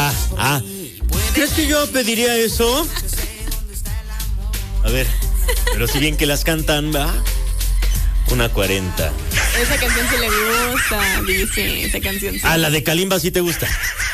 ¿Crees que yo pediría eso? A ver, pero si bien que las cantan, ¿va? 1:40. Esa canción sí le gusta, dice esa canción. Sí. La de Kalimba sí te gusta.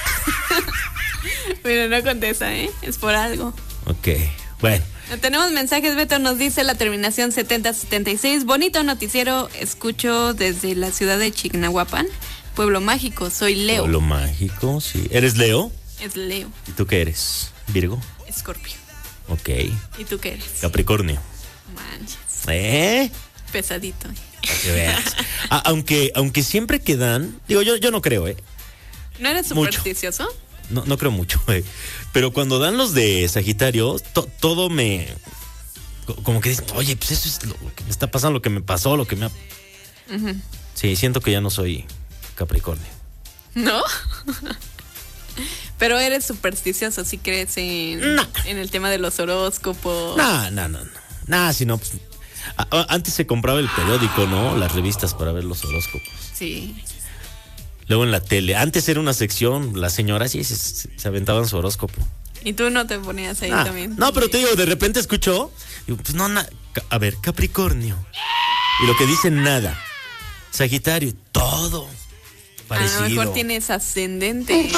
Pero no contesta, es por algo. Ok, bueno. Tenemos mensajes. Beto nos dice la terminación 7076. Bonito noticiero, escucho desde la ciudad de Chignahuapan, Pueblo Mágico. Soy Leo. Pueblo Mágico, sí. ¿Eres Leo? Es Leo. ¿Y tú qué eres? ¿Virgo? Escorpio. Ok. ¿Y tú qué eres? Capricornio. Manches. Pesadito. Para que veas. Aunque siempre quedan, digo, yo no creo, ¿No eres supersticioso? No creo mucho, pero cuando dan los de Sagitario, todo me... Como que dicen, oye, pues eso es lo que me está pasando, lo que me pasó, lo que me ha... Uh-huh. Sí, siento que ya no soy Capricornio. ¿No? Pero eres supersticioso, ¿sí crees en el tema de los horóscopos? No, si no, pues... Antes se compraba el periódico, ¿no? Las revistas para ver los horóscopos. Sí. Luego en la tele. Antes era una sección, las señoras sí se aventaban su horóscopo. ¿Y tú no te ponías ahí también? No, pero te digo, de repente escucho, digo, pues a ver, Capricornio. Y lo que dicen, nada. Sagitario, todo parecido. A lo mejor tienes ascendente.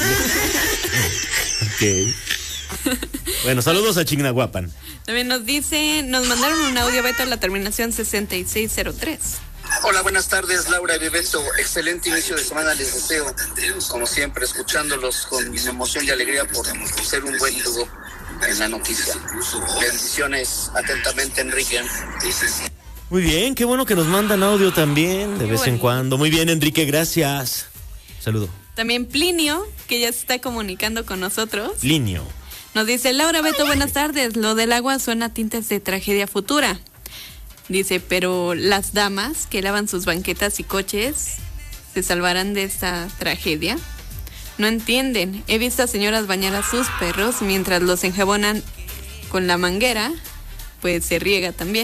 Ok. Bueno, saludos a Chignahuapan. También nos mandaron un audio, Beto, a la terminación 6603. Hola, buenas tardes, Laura y Beto. Excelente inicio de semana les deseo. Como siempre, escuchándolos con emoción y alegría por ser un buen dúo en la noticia. Bendiciones, atentamente, Enrique. Muy bien, qué bueno que nos mandan audio también, de vez en cuando. Muy bien, Enrique, gracias. Saludo. También Plinio, que ya se está comunicando con nosotros. Plinio. Nos dice, Laura, Beto, buenas tardes. Lo del agua suena a tintes de tragedia futura. Dice, pero las damas que lavan sus banquetas y coches se salvarán de esta tragedia. No entienden. He visto a señoras bañar a sus perros mientras los enjabonan con la manguera, pues se riega también.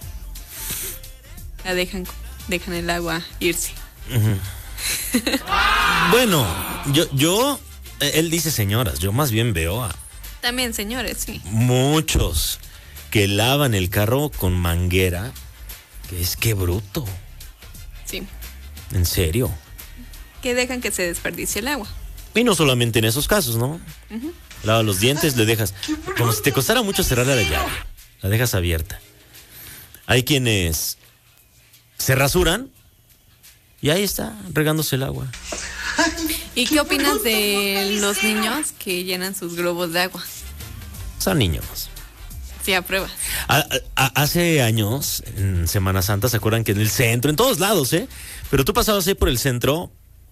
La dejan el agua irse. Uh-huh. Bueno, él dice señoras, yo más bien veo a... También señores, sí. Muchos que lavan el carro con manguera, que bruto. Sí. ¿En serio? Que dejan que se desperdicie el agua. Y no solamente en esos casos, ¿no? Uh-huh. Lava los dientes, le dejas... Como si te costara mucho cerrarle la llave. La dejas abierta. Hay quienes se rasuran y ahí está, regándose el agua. ¿Y qué opinas de los niños que llenan sus globos de agua? Son niños. Sí, apruebas. Hace años, en Semana Santa, ¿se acuerdan que en el centro, en todos lados, pero tú pasabas ahí por el centro